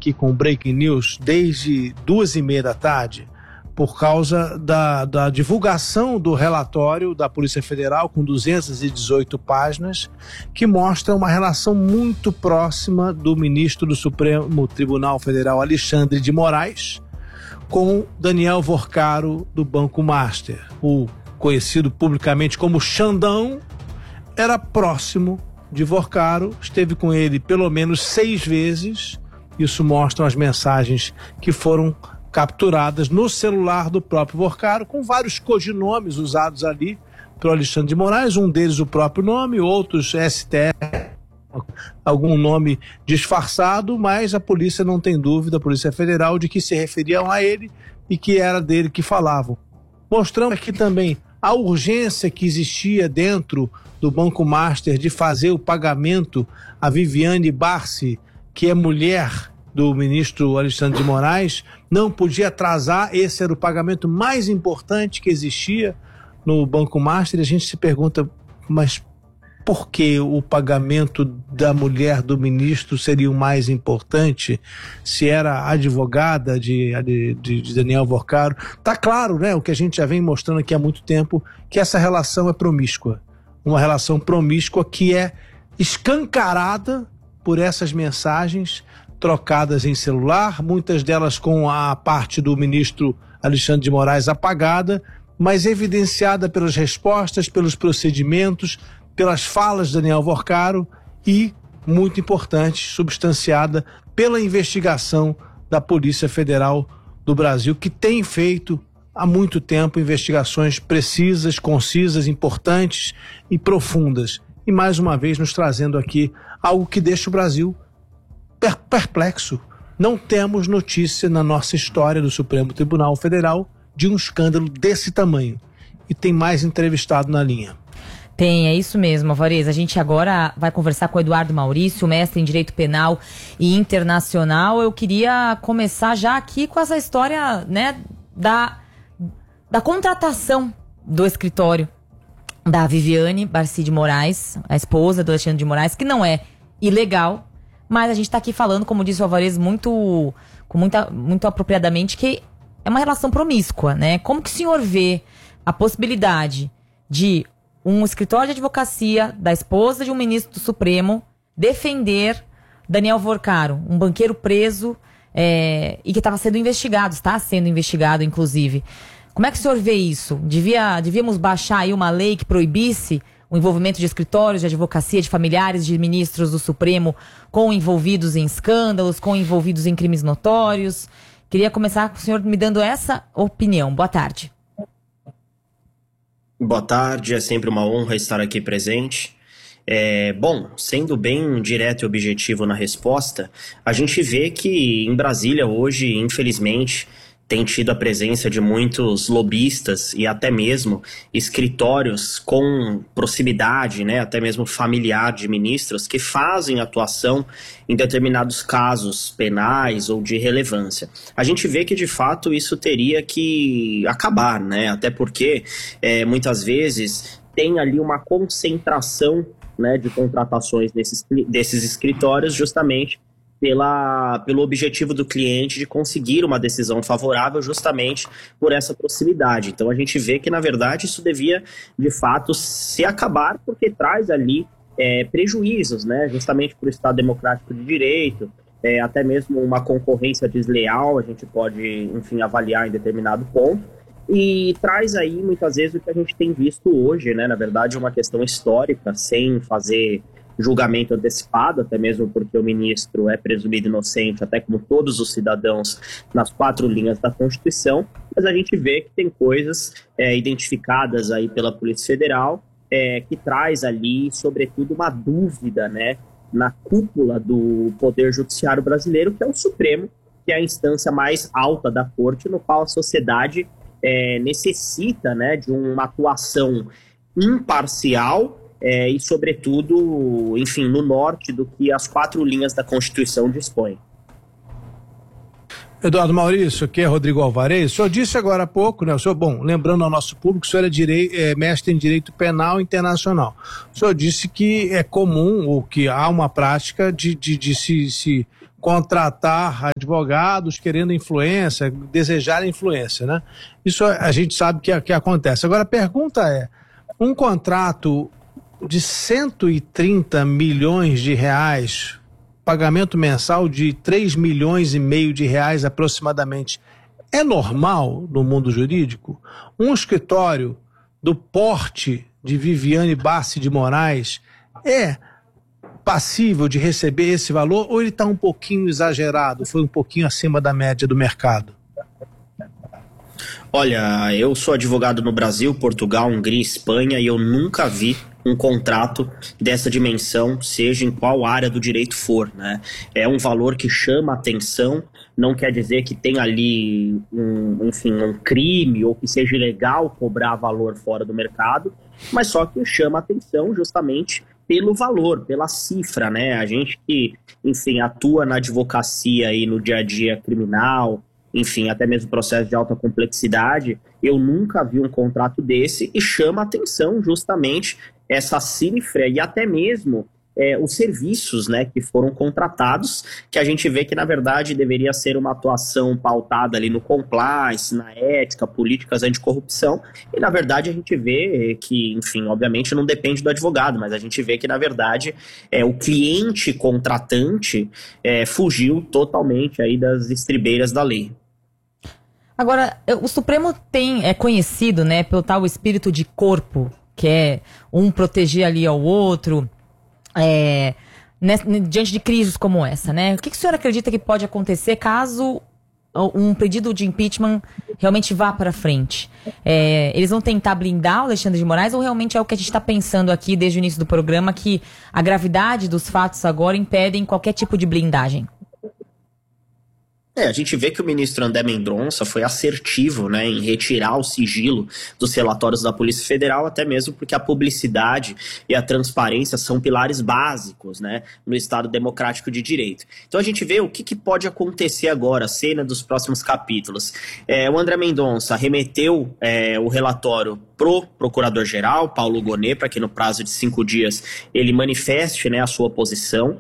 aqui com o Breaking News desde 2h30 da tarde, por causa da divulgação do relatório da Polícia Federal, com 218 páginas, que mostra uma relação muito próxima do ministro do Supremo Tribunal Federal, Alexandre de Moraes, com Daniel Vorcaro, do Banco Master. O conhecido publicamente como Xandão era próximo de Vorcaro, esteve com ele pelo menos 6 vezes. Isso mostram as mensagens que foram capturadas no celular do próprio Vorcaro, com vários codinomes usados ali pelo Alexandre de Moraes, um deles o próprio nome, outros STF, algum nome disfarçado, mas a polícia não tem dúvida, a Polícia Federal, de que se referiam a ele e que era dele que falavam. Mostrando aqui também a urgência que existia dentro do Banco Master de fazer o pagamento a Viviane Barsi, que é mulher do ministro Alexandre de Moraes, não podia atrasar. Esse era o pagamento mais importante que existia no Banco Master. E a gente se pergunta, mas por que o pagamento da mulher do ministro seria o mais importante, se era advogada de Daniel Vorcaro? Tá claro, né, o que a gente já vem mostrando aqui há muito tempo, que essa relação é promíscua. Uma relação promíscua que é escancarada por essas mensagens trocadas em celular, muitas delas com a parte do ministro Alexandre de Moraes apagada, mas evidenciada pelas respostas, pelos procedimentos, pelas falas de Daniel Vorcaro e, muito importante, substanciada pela investigação da Polícia Federal do Brasil, que tem feito há muito tempo investigações precisas, concisas, importantes e profundas. E mais uma vez nos trazendo aqui algo que deixa o Brasil perplexo. Não temos notícia na nossa história do Supremo Tribunal Federal de um escândalo desse tamanho. E tem mais entrevistado na linha. Tem, é isso mesmo, Alvarez. A gente agora vai conversar com o Eduardo Maurício, mestre em Direito Penal e Internacional. Eu queria começar já aqui com essa história, né, da contratação do escritório da Viviane Barsi de Moraes, a esposa do Alexandre de Moraes, que não é ilegal, mas a gente está aqui falando, como disse o Alvarez, muito apropriadamente, que é uma relação promíscua, né? Como que o senhor vê a possibilidade de um escritório de advocacia da esposa de um ministro do Supremo defender Daniel Vorcaro, um banqueiro preso e que estava sendo investigado, está sendo investigado, inclusive. Como é que o senhor vê isso? Devíamos baixar aí uma lei que proibisse o envolvimento de escritórios de advocacia de familiares de ministros do Supremo com envolvidos em escândalos, com envolvidos em crimes notórios? Queria começar com o senhor me dando essa opinião. Boa tarde. Boa tarde, é sempre uma honra estar aqui presente. Bom, sendo bem direto e objetivo na resposta, a gente vê que em Brasília hoje, infelizmente, tem tido a presença de muitos lobistas e até mesmo escritórios com proximidade, né, até mesmo familiar de ministros que fazem atuação em determinados casos penais ou de relevância. A gente vê que de fato isso teria que acabar, né, até porque muitas vezes tem ali uma concentração, né, de contratações desses escritórios justamente pelo objetivo do cliente de conseguir uma decisão favorável justamente por essa proximidade. Então a gente vê que, na verdade, isso devia, de fato, se acabar, porque traz ali prejuízos, né? Justamente por Estado Democrático de Direito, até mesmo uma concorrência desleal, a gente pode, enfim, avaliar em determinado ponto, e traz aí, muitas vezes, o que a gente tem visto hoje, né? Na verdade, uma questão histórica, sem fazer julgamento antecipado, até mesmo porque o ministro é presumido inocente, até como todos os cidadãos, nas 4 linhas da Constituição, mas a gente vê que tem coisas identificadas aí pela Polícia Federal que traz ali, sobretudo, uma dúvida, né, na cúpula do Poder Judiciário brasileiro, que é o Supremo, que é a instância mais alta da Corte, no qual a sociedade necessita, né, de uma atuação imparcial e, sobretudo, enfim, no norte do que as 4 linhas da Constituição dispõem. Eduardo Maurício, aqui é Rodrigo Alvarez. O senhor disse agora há pouco, né? O senhor, bom, lembrando ao nosso público, o senhor é mestre em Direito Penal Internacional. O senhor disse que é comum, ou que há uma prática de se contratar advogados querendo influência, desejar influência, né? Isso a gente sabe que acontece. Agora a pergunta é, um contrato de 130 milhões de reais, pagamento mensal de 3 milhões e meio de reais aproximadamente, é normal no mundo jurídico? Um escritório do porte de Viviane Bassi de Moraes é passível de receber esse valor ou ele está um pouquinho exagerado, foi um pouquinho acima da média do mercado? Olha, eu sou advogado no Brasil, Portugal, Hungria, Espanha e eu nunca vi um contrato dessa dimensão, seja em qual área do direito for, né? É um valor que chama atenção, não quer dizer que tem ali um crime ou que seja ilegal cobrar valor fora do mercado, mas só que chama atenção justamente pelo valor, pela cifra, né? A gente que, enfim, atua na advocacia aí no dia a dia criminal, enfim, até mesmo processo de alta complexidade, eu nunca vi um contrato desse e chama atenção justamente essa cifra e até mesmo os serviços, né, que foram contratados, que a gente vê que na verdade deveria ser uma atuação pautada ali no compliance, na ética, políticas anticorrupção, e na verdade a gente vê que, enfim, obviamente não depende do advogado, mas a gente vê que na verdade o cliente contratante fugiu totalmente aí das estribeiras da lei. Agora, o Supremo é conhecido, né, pelo tal espírito de corpo, que é um proteger ali ao outro, diante de crises como essa, né? O que o senhor acredita que pode acontecer caso um pedido de impeachment realmente vá para frente? Eles vão tentar blindar o Alexandre de Moraes ou realmente é o que a gente está pensando aqui desde o início do programa, que a gravidade dos fatos agora impedem qualquer tipo de blindagem? A gente vê que o ministro André Mendonça foi assertivo, né, em retirar o sigilo dos relatórios da Polícia Federal, até mesmo porque a publicidade e a transparência são pilares básicos, né, no Estado democrático de direito. Então a gente vê o que pode acontecer agora, a cena dos próximos capítulos. O André Mendonça remeteu o relatório pro Procurador-Geral, Paulo Gonet, para que no prazo de 5 dias ele manifeste, né, a sua posição,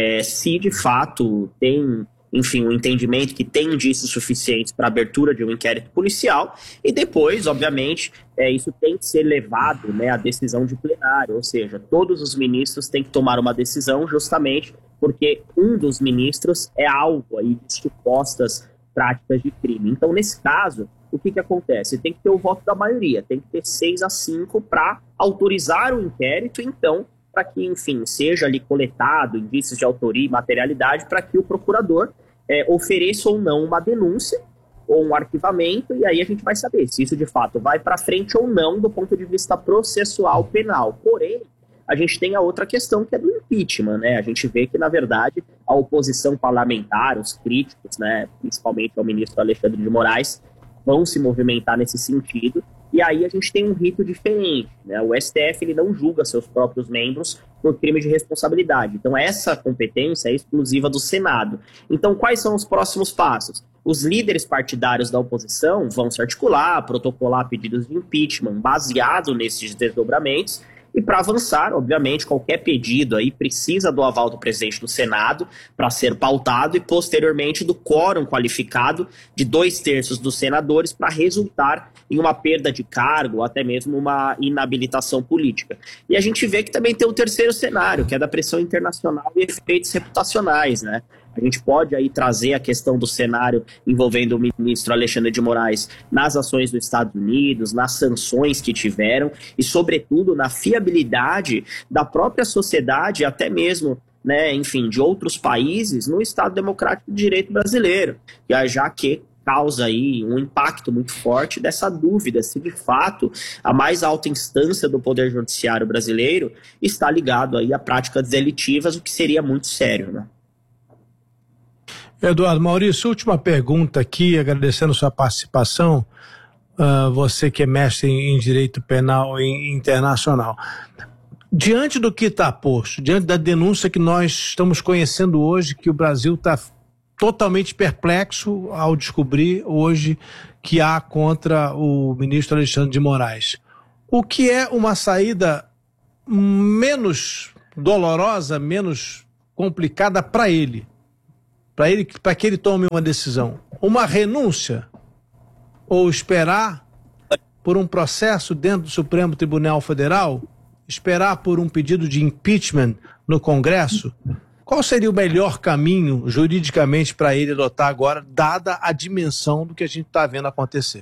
se de fato tem, enfim, um entendimento que tem indícios suficientes para abertura de um inquérito policial, e depois, obviamente, isso tem que ser levado, né, à decisão de plenário, ou seja, todos os ministros têm que tomar uma decisão justamente porque um dos ministros é alvo aí de supostas práticas de crime. Então, nesse caso, o que acontece? Tem que ter o voto da maioria, tem que ter 6-5 para autorizar o inquérito, então, para que, enfim, seja ali coletado indícios de autoria e materialidade para que o procurador ofereça ou não uma denúncia ou um arquivamento, e aí a gente vai saber se isso de fato vai para frente ou não do ponto de vista processual penal. Porém, a gente tem a outra questão que é do impeachment, né? A gente vê que, na verdade, a oposição parlamentar, os críticos, né, principalmente ao ministro Alexandre de Moraes, vão se movimentar nesse sentido. E aí a gente tem um rito diferente, né? O STF ele não julga seus próprios membros por crime de responsabilidade. Então essa competência é exclusiva do Senado. Então quais são os próximos passos? Os líderes partidários da oposição vão se articular, protocolar pedidos de impeachment baseado nesses desdobramentos. E para avançar, obviamente, qualquer pedido aí precisa do aval do presidente do Senado para ser pautado e, posteriormente, do quórum qualificado de 2/3 dos senadores para resultar em uma perda de cargo ou até mesmo uma inabilitação política. E a gente vê que também tem o terceiro cenário, que é da pressão internacional e efeitos reputacionais, né? A gente pode aí trazer a questão do cenário envolvendo o ministro Alexandre de Moraes nas ações dos Estados Unidos, nas sanções que tiveram e, sobretudo, na fiabilidade da própria sociedade, até mesmo, né, enfim, de outros países no Estado Democrático de Direito brasileiro, já que causa aí um impacto muito forte dessa dúvida se de fato a mais alta instância do Poder Judiciário brasileiro está ligado aí a práticas delitivas, o que seria muito sério, né? Eduardo Maurício, última pergunta aqui, agradecendo sua participação, você que é mestre em Direito Penal e Internacional. Diante do que está posto, diante da denúncia que nós estamos conhecendo hoje, que o Brasil está totalmente perplexo ao descobrir hoje que há contra o ministro Alexandre de Moraes, o que é uma saída menos dolorosa, menos complicada para ele? para que ele tome uma decisão? Uma renúncia? Ou esperar por um processo dentro do Supremo Tribunal Federal? Esperar por um pedido de impeachment no Congresso? Qual seria o melhor caminho juridicamente para ele adotar agora, dada a dimensão do que a gente está vendo acontecer?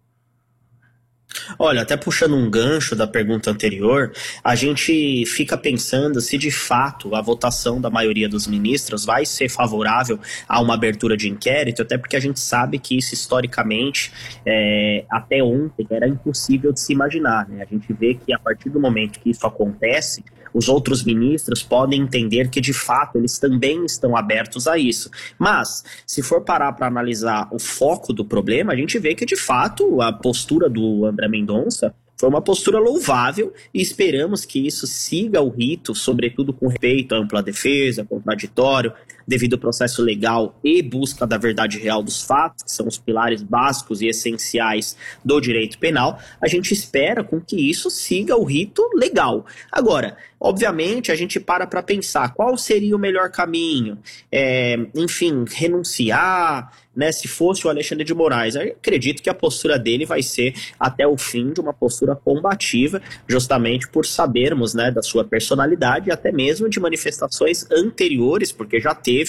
Olha, até puxando um gancho da pergunta anterior, a gente fica pensando se de fato a votação da maioria dos ministros vai ser favorável a uma abertura de inquérito, até porque a gente sabe que isso historicamente, até ontem, era impossível de se imaginar, né? A gente vê que a partir do momento que isso acontece, os outros ministros podem entender que de fato eles também estão abertos a isso. Mas, se for parar para analisar o foco do problema, a gente vê que de fato a postura do André Mendonça foi uma postura louvável e esperamos que isso siga o rito, sobretudo com respeito à ampla defesa, contraditório, devido ao processo legal e busca da verdade real dos fatos, que são os pilares básicos e essenciais do direito penal. A gente espera com que isso siga o rito legal. Agora, obviamente, a gente para pensar qual seria o melhor caminho, enfim, renunciar, né, se fosse o Alexandre de Moraes. Eu acredito que a postura dele vai ser até o fim de uma postura combativa, justamente por sabermos, né, da sua personalidade e até mesmo de manifestações anteriores, porque já teve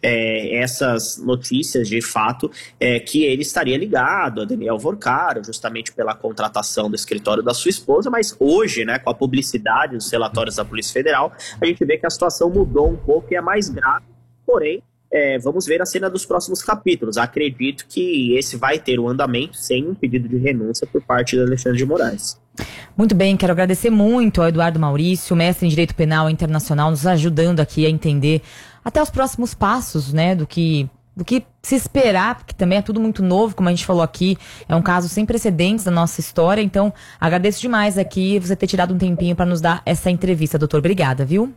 essas notícias de fato que ele estaria ligado a Daniel Vorcaro, justamente pela contratação do escritório da sua esposa, mas hoje, né, com a publicidade dos relatórios da Polícia Federal, a gente vê que a situação mudou um pouco e é mais grave, porém, vamos ver a cena dos próximos capítulos. Acredito que esse vai ter um andamento sem um pedido de renúncia por parte do Alexandre de Moraes. Muito bem, quero agradecer muito ao Eduardo Maurício, mestre em Direito Penal Internacional, nos ajudando aqui a entender até os próximos passos, né, do que se esperar, porque também é tudo muito novo, como a gente falou aqui, é um caso sem precedentes da nossa história, então agradeço demais aqui você ter tirado um tempinho para nos dar essa entrevista, doutor. Obrigada, viu?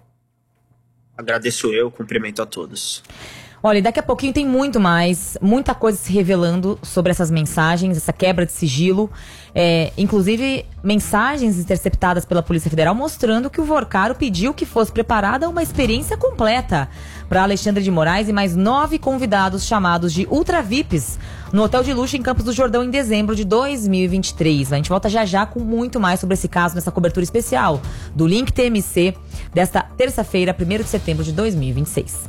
Agradeço eu, cumprimento a todos. Olha, daqui a pouquinho tem muito mais, muita coisa se revelando sobre essas mensagens, essa quebra de sigilo, inclusive mensagens interceptadas pela Polícia Federal mostrando que o Vorcaro pediu que fosse preparada uma experiência completa para Alexandre de Moraes e mais 9 convidados chamados de Ultra VIPs no Hotel de Luxo em Campos do Jordão em dezembro de 2023. A gente volta já com muito mais sobre esse caso nessa cobertura especial do Link TMC desta terça-feira, 1º de setembro de 2026.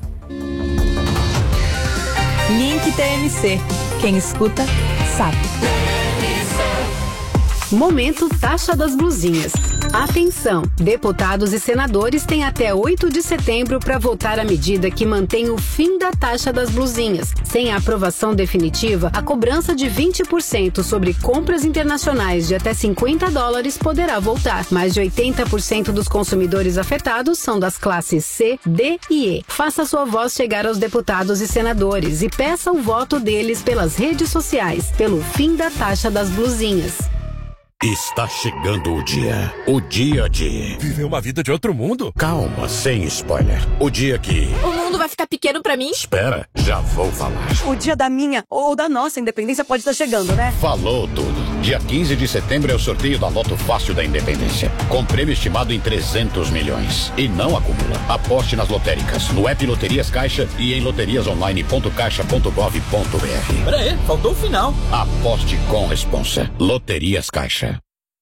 Link TMC. Quem escuta, sabe. Momento Taxa das Blusinhas. Atenção! Deputados e senadores têm até 8 de setembro para votar a medida que mantém o fim da taxa das blusinhas. Sem a aprovação definitiva, a cobrança de 20% sobre compras internacionais de até $50 poderá voltar. Mais de 80% dos consumidores afetados são das classes C, D e E. Faça sua voz chegar aos deputados e senadores e peça o voto deles pelas redes sociais, pelo fim da taxa das blusinhas. Está chegando o dia de viver uma vida de outro mundo. Calma, sem spoiler. O dia que o mundo vai ficar pequeno pra mim. Espera, já vou falar. O dia da minha ou da nossa independência pode estar chegando, né? Falou tudo. Dia 15 de setembro é o sorteio da Loto Fácil da Independência, com prêmio estimado em 300 milhões. E não acumula. Aposte nas lotéricas, no app Loterias Caixa e em loteriasonline.caixa.gov.br. Pera aí, faltou o final. Aposte com responsa. Loterias Caixa.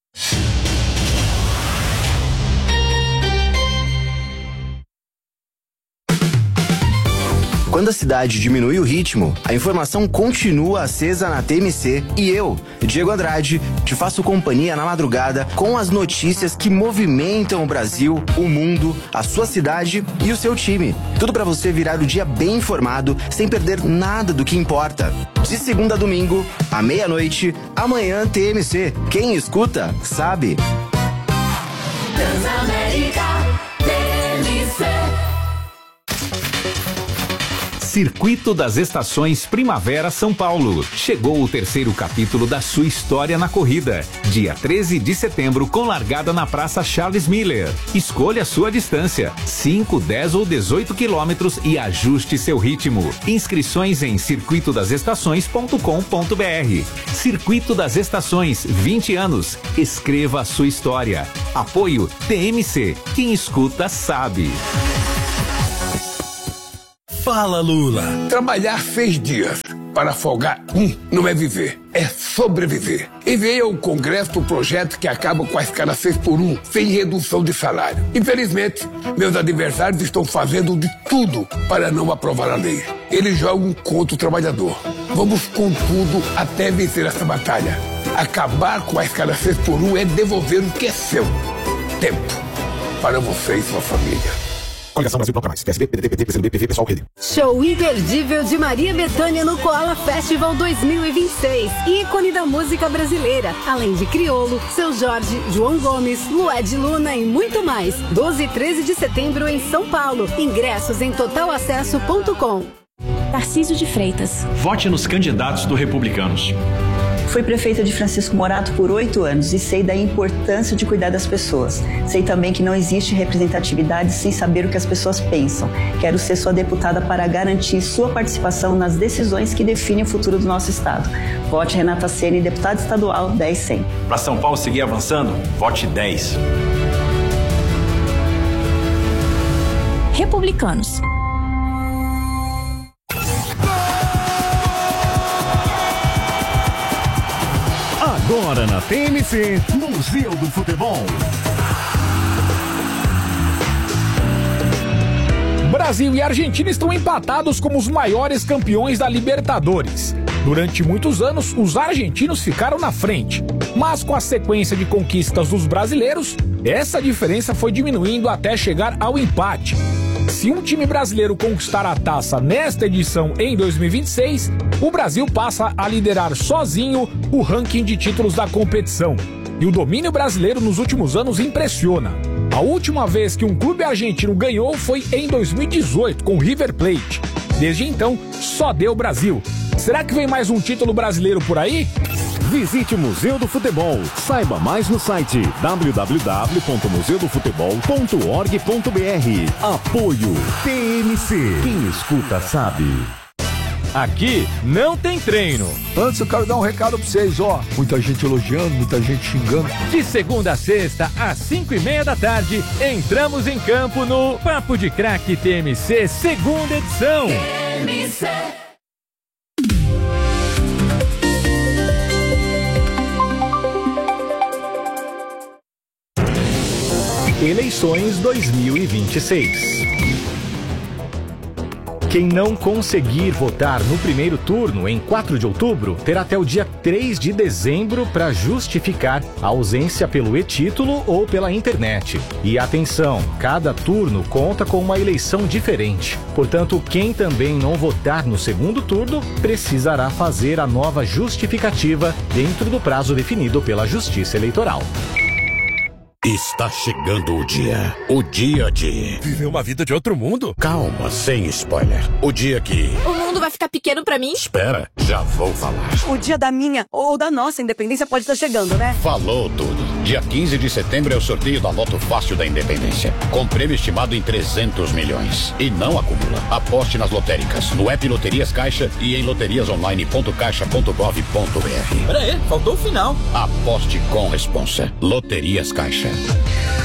Quando a cidade diminui o ritmo, a informação continua acesa na TMC e eu, Diego Andrade, te faço companhia na madrugada com as notícias que movimentam o Brasil, o mundo, a sua cidade e o seu time. Tudo para você virar o dia bem informado, sem perder nada do que importa. De segunda a domingo, à meia-noite, amanhã TMC. Quem escuta, sabe. Transamérica TMC. Circuito das Estações Primavera São Paulo. Chegou o terceiro capítulo da sua história na corrida. Dia 13 de setembro, com largada na Praça Charles Miller. Escolha a sua distância, 5, 10 ou 18 quilômetros e ajuste seu ritmo. Inscrições em circuitodasestações.com.br. Circuito das Estações, 20 anos. Escreva a sua história. Apoio TMC. Quem escuta sabe. Fala, Lula. Trabalhar 6 dias para folgar não é viver, é sobreviver. Enviei ao Congresso o projeto que acaba com a escala 6x1, sem redução de salário. Infelizmente, meus adversários estão fazendo de tudo para não aprovar a lei. Eles jogam contra o trabalhador. Vamos com tudo até vencer essa batalha. Acabar com a escala 6x1 é devolver o que é seu. Tempo para você e sua família. Coligação Brasil Bloco Mais. PSB, PDT, PT, PCdoB, PV, Pessoal, Rede. Show imperdível de Maria Bethânia no Koala Festival 2026. Ícone da música brasileira. Além de Criolo, Seu Jorge, João Gomes, Lued Luna e muito mais. 12 e 13 de setembro em São Paulo. Ingressos em totalacesso.com. Tarcísio de Freitas. Vote nos candidatos do Republicanos. Fui prefeita de Francisco Morato por 8 anos e sei da importância de cuidar das pessoas. Sei também que não existe representatividade sem saber o que as pessoas pensam. Quero ser sua deputada para garantir sua participação nas decisões que definem o futuro do nosso estado. Vote Renata Ceni, deputada estadual 10-100. Para São Paulo seguir avançando, vote 10. Republicanos. Agora na TMC, Museu do Futebol. Brasil e Argentina estão empatados como os maiores campeões da Libertadores. Durante muitos anos, os argentinos ficaram na frente. Mas com a sequência de conquistas dos brasileiros, essa diferença foi diminuindo até chegar ao empate. Se um time brasileiro conquistar a taça nesta edição em 2026, o Brasil passa a liderar sozinho o ranking de títulos da competição. E o domínio brasileiro nos últimos anos impressiona. A última vez que um clube argentino ganhou foi em 2018, com o River Plate. Desde então, só deu Brasil. Será que vem mais um título brasileiro por aí? Visite o Museu do Futebol. Saiba mais no site www.museudofutebol.org.br. Apoio TMC. Quem escuta sabe. Aqui não tem treino. Antes eu quero dar um recado pra vocês, ó. Muita gente elogiando, muita gente xingando. De segunda a sexta, às 5:30 da tarde, entramos em campo no Papo de Craque TMC, segunda edição. TMC. Eleições 2026. Quem não conseguir votar no primeiro turno, em 4 de outubro, terá até o dia 3 de dezembro para justificar a ausência pelo e-título ou pela internet. E atenção, cada turno conta com uma eleição diferente. Portanto, quem também não votar no segundo turno, precisará fazer a nova justificativa dentro do prazo definido pela Justiça Eleitoral. Está chegando o dia de... Viver uma vida de outro mundo? Calma, sem spoiler. O dia que... O mundo vai ficar pequeno pra mim? Espera, já vou falar. O dia da minha ou da nossa independência pode estar chegando, né? Falou tudo. Dia 15 de setembro é o sorteio da Loto Fácil da Independência, com prêmio estimado em 300 milhões. E não acumula. Aposte nas lotéricas, no app Loterias Caixa e em loteriasonline.caixa.gov.br. Pera aí, faltou o final. Aposte com responsa. Loterias Caixa.